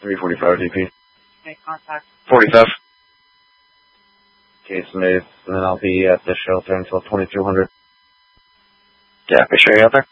345 DP. Make contact. 45. Case made, and then I'll be at the shelter until 2200. Yeah, make sure you're out there.